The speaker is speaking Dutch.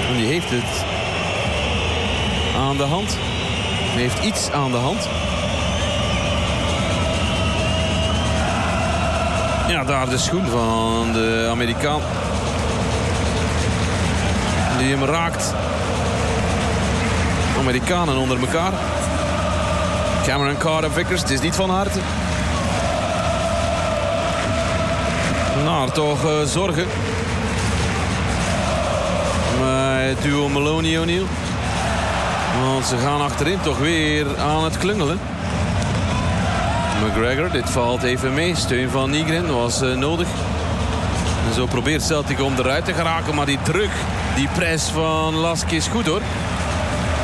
En die heeft het aan de hand. Die heeft iets aan de hand. Ja, daar de schoen van de Amerikaan. Die hem raakt. Amerikanen onder elkaar. Cameron Carter-Vickers, het is niet van harte. Nou, toch zorgen. Met duo Maloney-O'Neill. Want ze gaan achterin toch weer aan het klungelen. McGregor, dit valt even mee. Steun van Nygren was nodig. En zo probeert Celtic om eruit te geraken. Maar die druk, die press van Lask is goed hoor.